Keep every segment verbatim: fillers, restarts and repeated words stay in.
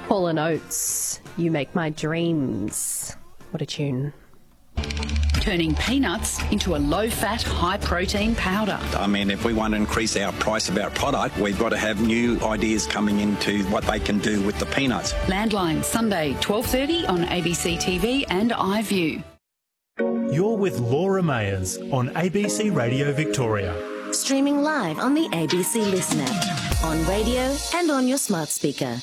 Hall and Oates, You Make My Dreams. What a tune. Turning peanuts into a low-fat, high-protein powder. I mean, if we want to increase our price of our product, we've got to have new ideas coming into what they can do with the peanuts. Landline, Sunday, twelve thirty on A B C T V and iView. You're with Laura Mayers on A B C Radio Victoria. Streaming live on the A B C Listener, on radio and on your smart speaker.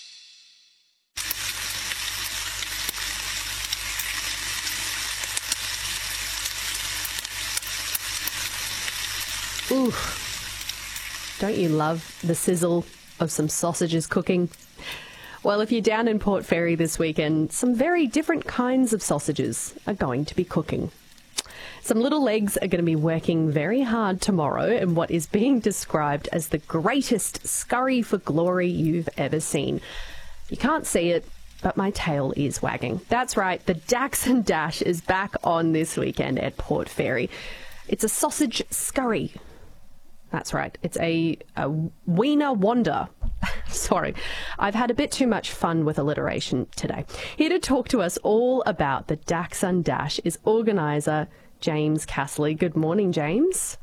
Ooh, don't you love the sizzle of some sausages cooking? Well, if you're down in Port Fairy this weekend, some very different kinds of sausages are going to be cooking. Some little legs are going to be working very hard tomorrow in what is being described as the greatest scurry for glory you've ever seen. You can't see it, but my tail is wagging. That's right, the Dax and Dash is back on this weekend at Port Fairy. It's a sausage scurry. That's right. It's a, a wiener wonder. Sorry, I've had a bit too much fun with alliteration today. Here to talk to us all about the Dax and Dash is organiser James Castley. Good morning, James.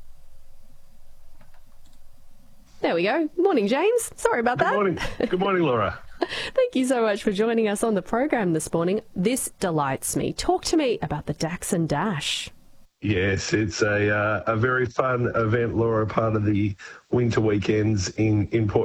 There we go. Morning, James. Sorry about that. Good morning. Good morning, Laura. Thank you so much for joining us on the program this morning. This delights me. Talk to me about the Dax and Dash. Yes, it's a uh, a very fun event, Laura, part of the winter weekends in, in Port